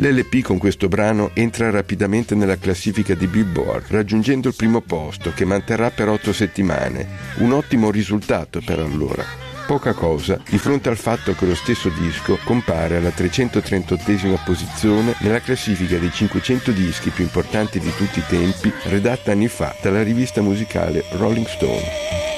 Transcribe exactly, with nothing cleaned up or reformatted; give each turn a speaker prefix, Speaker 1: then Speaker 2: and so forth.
Speaker 1: L'L P con questo brano entra rapidamente nella classifica di Billboard, raggiungendo il primo posto, che manterrà per otto settimane. Un ottimo risultato per allora. Poca cosa di fronte al fatto che lo stesso disco compare alla trecentotrentottesima posizione nella classifica dei cinquecento dischi più importanti di tutti i tempi, redatta anni fa dalla rivista musicale Rolling Stone.